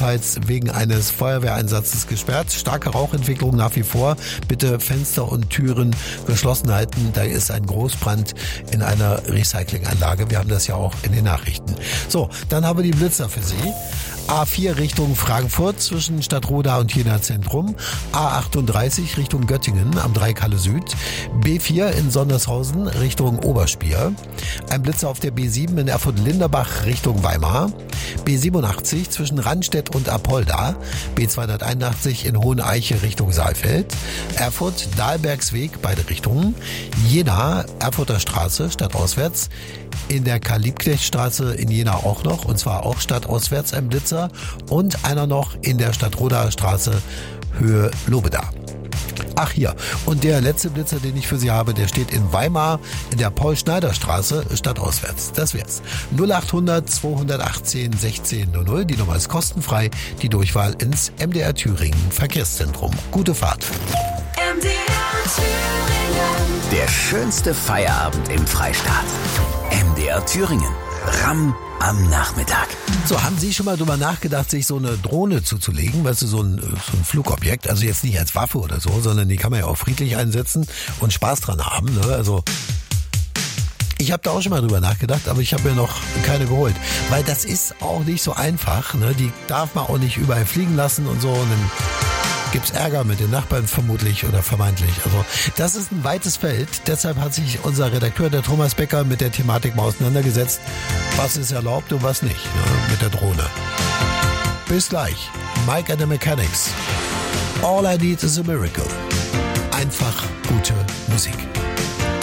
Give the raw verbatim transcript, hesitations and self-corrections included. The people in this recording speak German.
ebenfalls wegen eines Feuerwehreinsatzes gesperrt. Starke Rauchentwicklung nach wie vor. Bitte Fenster und Türen geschlossen halten. Da ist ein Großbrand in einer Recyclinganlage. Wir haben das ja auch in den Nachrichten. So, dann haben wir die Blitzer für Sie. A vier Richtung Frankfurt zwischen Stadtroda und Jena Zentrum. A achtunddreißig Richtung Göttingen am Dreikalle Süd. B vier in Sondershausen Richtung Oberspier. Ein Blitzer auf der B sieben in Erfurt-Linderbach Richtung Weimar. B siebenundachtzig zwischen Rannstedt und Apolda. B zweihunderteinundachtzig in Hoheneiche Richtung Saalfeld. Erfurt Dahlbergsweg beide Richtungen. Jena Erfurter Straße stadtauswärts. In der Karl-Liebknecht-Straße in Jena auch noch, und zwar auch stadtauswärts ein Blitzer, und einer noch in der Stadtrodaer Straße Höhe Lobeda. Ach hier, und der letzte Blitzer, den ich für Sie habe, der steht in Weimar in der Paul-Schneider-Straße stadtauswärts. Das wär's. null achthundert zweihundertachtzehn sechzehn null null, die Nummer ist kostenfrei, die Durchwahl ins M D R Thüringen Verkehrszentrum. Gute Fahrt. M D R Thüringen. Der schönste Feierabend im Freistaat. M D R Thüringen. Ram am Nachmittag. So, haben Sie schon mal drüber nachgedacht, sich so eine Drohne zuzulegen? Weißt du, so ein, so ein Flugobjekt, also jetzt nicht als Waffe oder so, sondern die kann man ja auch friedlich einsetzen und Spaß dran haben, ne? Also ich habe da auch schon mal drüber nachgedacht, aber ich habe mir noch keine geholt. Weil das ist auch nicht so einfach, ne? Die darf man auch nicht überall fliegen lassen und so. Und dann gibt's Ärger mit den Nachbarn vermutlich oder vermeintlich. Also das ist ein weites Feld. Deshalb hat sich unser Redakteur, der Thomas Becker, mit der Thematik mal auseinandergesetzt. Was ist erlaubt und was nicht, ne? Mit der Drohne. Bis gleich. Mike and the Mechanics. All I need is a miracle. Einfach gute Musik.